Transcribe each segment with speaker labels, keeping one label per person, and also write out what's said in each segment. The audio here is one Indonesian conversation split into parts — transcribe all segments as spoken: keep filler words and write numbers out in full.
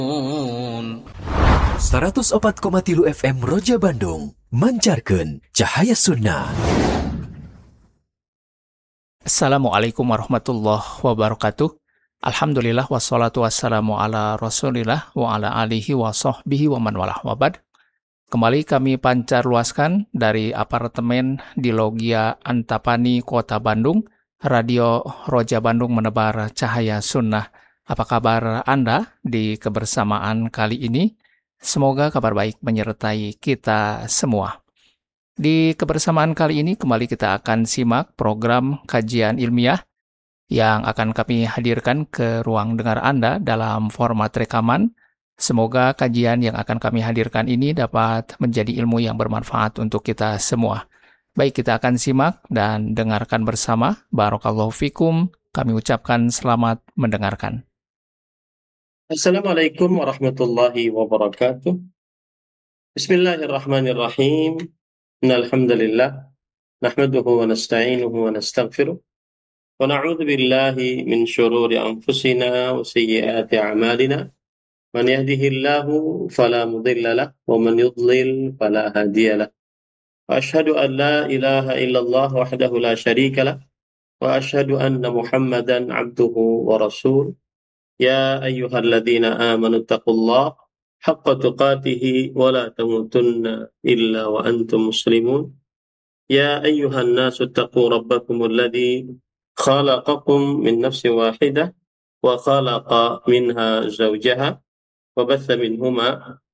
Speaker 1: seratus opat koma tilu F M Roja Bandung mancarkeun cahaya sunnah.
Speaker 2: Assalamualaikum warahmatullahi wabarakatuh. Alhamdulillah wassalatu wassalamu ala rasulillah wa ala alihi wa sahbihi wa man walah wabad. Kembali kami pancar luaskan dari apartemen di Logia Antapani, Kota Bandung. Radio Roja Bandung menebar cahaya sunnah. Apa kabar Anda di kebersamaan kali ini? Semoga kabar baik menyertai kita semua. Di kebersamaan kali ini kembali kita akan simak program kajian ilmiah yang akan kami hadirkan ke ruang dengar Anda dalam format rekaman. Semoga kajian yang akan kami hadirkan ini dapat menjadi ilmu yang bermanfaat untuk kita semua. Baik, kita akan simak dan dengarkan bersama. Barakallahu fikum. Kami ucapkan selamat mendengarkan.
Speaker 3: Assalamualaikum warahmatullahi wabarakatuh. Bismillahirrahmanirrahim. Innal hamdalillah nahmaduhu wa nasta'inuhu wa nastaghfiruh wa na'udzu billahi min shururi anfusina wa sayyiati a'malina. Man yahdihillahu fala mudilla lahu wa man yudlil fala hadiya lahu. Wa asyhadu an la ilaha illallah wahdahu la syarika lahu wa asyhadu anna Muhammadan 'abduhu wa rasuluh. يا أيها الذين آمنوا اتقوا الله حق تقاته ولا تموتن إلا وأنتم مسلمون يا أيها الناس اتقوا ربكم الذي خلقكم من نفس واحدة وخلق منها زوجها وبث منهما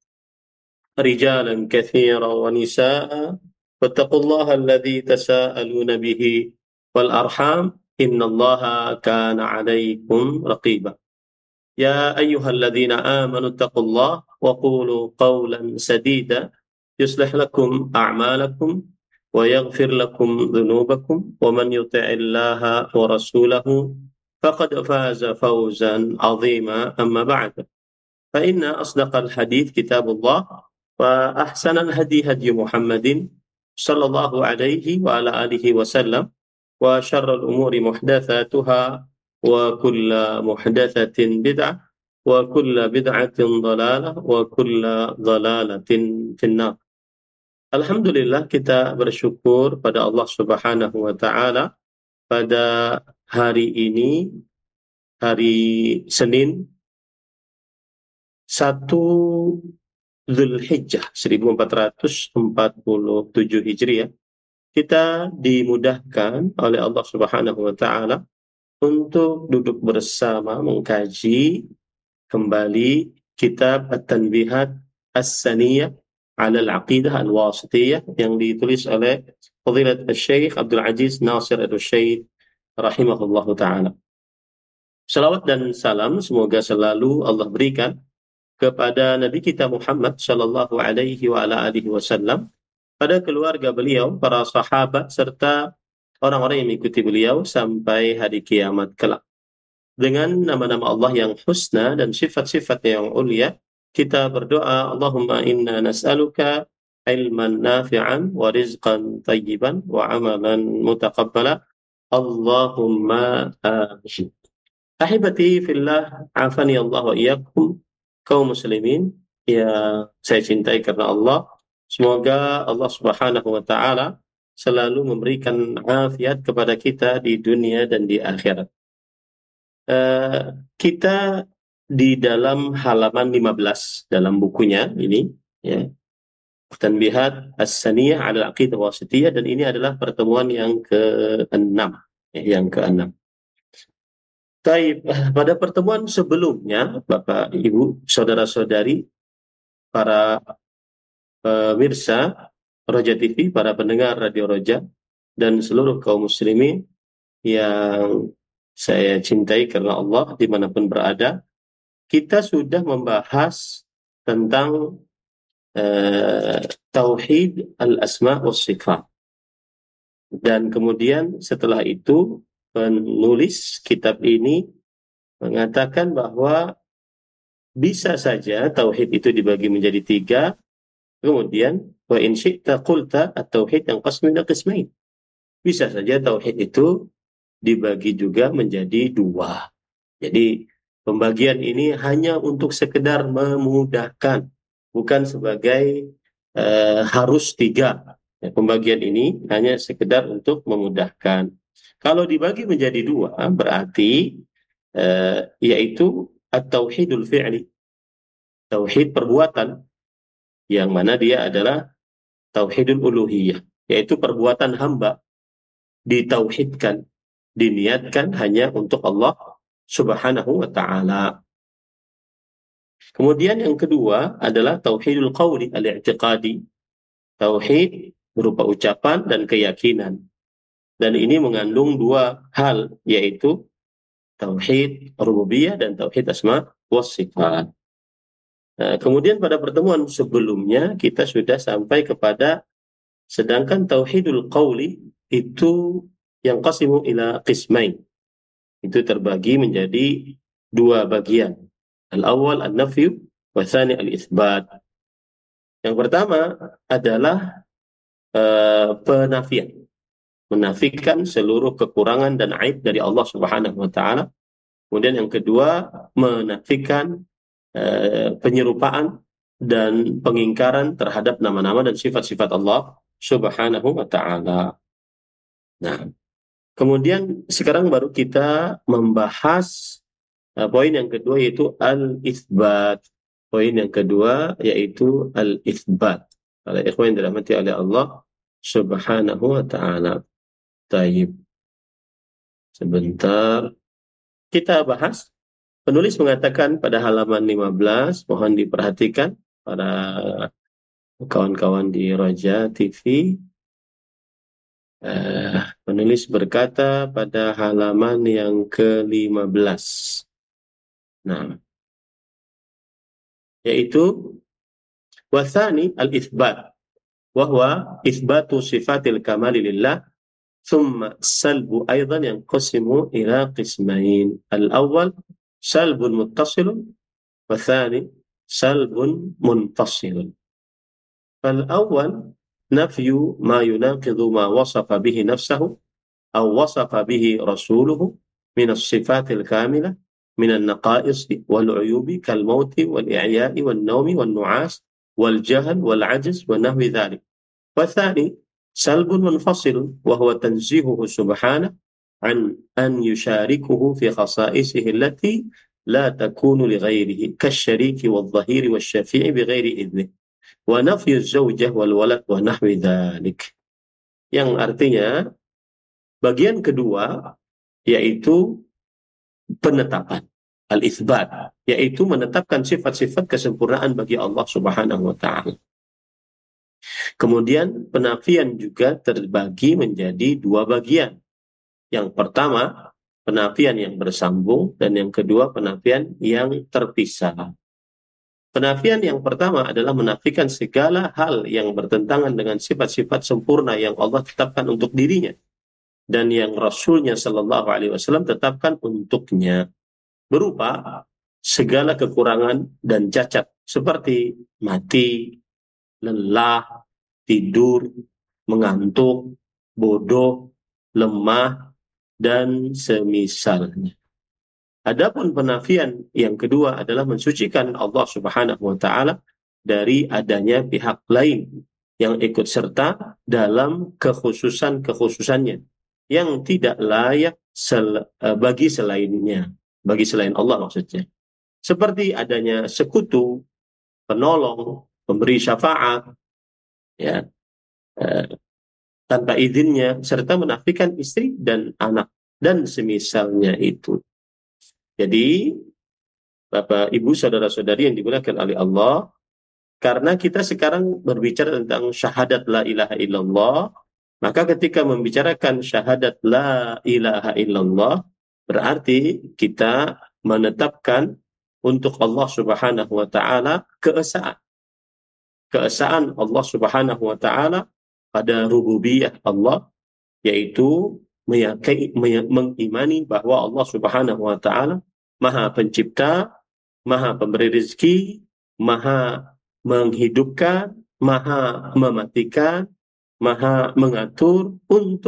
Speaker 3: رجالا كثيرا ونساء واتقوا الله الذي تساءلون به والأرحام إن الله كان عليكم رقيبا يا أيها الذين آمنوا اتقوا الله وقولوا قولا سديدا يصلح لكم أعمالكم ويغفر لكم ذنوبكم ومن يطع الله ورسوله فقد فاز فوزا عظيما أما بعد فإن أصدق الحديث كتاب الله وأحسن الهدي هدي محمد صلى الله عليه وعلى آله وسلم وشر الأمور محدثاتها وكل محدثة بدعة وكل بدعة ضلالة وكل ضلالة في النار. Alhamdulillah, kita bersyukur pada Allah Subhanahu wa taala pada hari ini, hari Senin satu Zulhijjah seribu empat ratus empat puluh tujuh Hijriah, kita dimudahkan oleh Allah Subhanahu wa taala untuk duduk bersama mengkaji kembali kitab At-Tanbihat As-Saniyah 'ala al-Aqidah Al-Wasithiyah yang ditulis oleh Fadilat Asy-Syaikh Abdul Aziz Nasir Ad-Syaikh rahimahullahu taala. Salawat dan salam semoga selalu Allah berikan kepada Nabi kita Muhammad sallallahu alaihi wa ala alihi wasallam, pada keluarga beliau, para sahabat serta orang-orang yang mengikuti beliau sampai hari kiamat kelak. Dengan nama-nama Allah yang husna dan sifat-sifat yang ulia, kita berdoa, Allahumma inna nas'aluka ilman nafi'an wa rizqan tayyiban wa amalan mutaqabbala. Allahumma amin. Ahibati fillah, afani Allah wa iyyakum, kaum muslimin yang saya cintai karena Allah. Semoga Allah Subhanahu wa taala selalu memberikan afiat kepada kita di dunia dan di akhirat. Uh, kita di dalam halaman lima belas dalam bukunya ini, ya, Tanbihat As-Saniyah 'ala al-Aqidah Wasithiyah, dan ini adalah pertemuan yang keenam, ya, yang keenam. Taib, pada pertemuan sebelumnya, Bapak, Ibu, saudara-saudari, para pemirsa Roja T V, para pendengar Radio Roja, dan seluruh kaum muslimin yang saya cintai karena Allah dimanapun berada, kita sudah membahas tentang uh, Tauhid Al-Asma' wa Sifat. Dan kemudian setelah itu penulis kitab ini mengatakan bahwa bisa saja Tauhid itu dibagi menjadi tiga. Kemudian wa in syi'ta qulta at-tauhid yanqasmu ila qismain. Bisa saja tauhid itu dibagi juga menjadi dua. Jadi Pembagian ini hanya untuk sekedar memudahkan, bukan sebagai uh, harus tiga. Ya, pembagian ini hanya sekedar untuk memudahkan. Kalau dibagi menjadi dua, berarti uh, yaitu at-tauhidul fi'li, tauhid perbuatan, yang mana dia adalah tauhidul uluhiyah, yaitu perbuatan hamba ditauhidkan, diniatkan hanya untuk Allah Subhanahu wa ta'ala. Kemudian yang kedua adalah tauhidul qawli al-i'tiqadi, tauhid berupa ucapan dan keyakinan. Dan ini mengandung dua hal, yaitu tauhid rububiyah dan tauhid asma wa sifat. Nah, kemudian pada pertemuan sebelumnya kita sudah sampai kepada sedangkan tauhidul qawli itu yang qasimu ila qismain, itu terbagi menjadi dua bagian. Al-awwal an-nafyu wa tsani al-itsbat. Yang pertama adalah uh, penafian, menafikan seluruh kekurangan dan aib dari Allah Subhanahu wa taala. Kemudian yang kedua menafikan uh, penyerupaan dan pengingkaran terhadap nama-nama dan sifat-sifat Allah Subhanahu wa taala. Nah, kemudian sekarang baru kita membahas uh, poin yang kedua, yaitu al-itsbat. Poin yang kedua yaitu al-itsbat. Para ikhwan yang dirahmati oleh Allah Subhanahu wa taala. Taib. Sebentar. Kita bahas. Penulis mengatakan pada halaman lima belas, mohon diperhatikan para kawan-kawan di Roja T V. Uh, penulis berkata pada halaman yang ke lima belas. Nah, yaitu wasani al-itsbat wa huwa itsbatu sifatil kamali lillah thumma salbu aidan yanqasimu ila qismain. Al-awwal salbun muttasilun wa tsani salbun munfasilun. Fal-awwal nafyu ma yunaqidu ma wasafa bihi nafsahu aw wasafa bihi rasuluhu min as-sifatil kamilah من النقائص والعيوب كالموت والإعياء والنوم والنعاس والجهل والعجز ونحو ذلك. والثاني سلب منفصل وهو تنزيهه سبحانه عن أن يشاركه في خصائصه التي لا تكون لغيره كالشريك والظهير والشفيع بغير إذنه ونفي الزوجة والولد ونحو ذلك. Yang artinya bagian kedua yaitu penetapan, al-itsbat, yaitu menetapkan sifat-sifat kesempurnaan bagi Allah Subhanahu wa taala. Kemudian penafian juga terbagi menjadi dua bagian. Yang pertama, penafian yang bersambung, dan yang kedua penafian yang terpisah. Penafian yang pertama adalah menafikan segala hal yang bertentangan dengan sifat-sifat sempurna yang Allah tetapkan untuk dirinya dan yang Rasulnya Shallallahu Alaihi Wasallam tetapkan untuknya, berupa segala kekurangan dan cacat seperti mati, lelah, tidur, mengantuk, bodoh, lemah, dan semisalnya. Adapun penafian yang kedua adalah mensucikan Allah Subhanahu wa taala dari adanya pihak lain yang ikut serta dalam kekhususan-kekhususannya yang tidak layak sel, bagi selainnya, bagi selain Allah maksudnya. Seperti adanya sekutu, penolong, pemberi syafaat, ya, eh, tanpa izinnya, serta menafikan istri dan anak, dan semisalnya itu. Jadi, Bapak, Ibu, saudara-saudari yang dimuliakan oleh Allah, karena kita sekarang berbicara tentang syahadat la ilaha illallah, maka ketika membicarakan syahadat la ilaha illallah, berarti kita menetapkan untuk Allah Subhanahu wa taala keesaan. Keesaan Allah Subhanahu wa taala pada rububiyah Allah, yaitu meyakini, mengimani bahwa Allah Subhanahu wa taala Maha Pencipta, Maha Pemberi rezeki, Maha menghidupkan, Maha mematikan, Maha mengatur untuk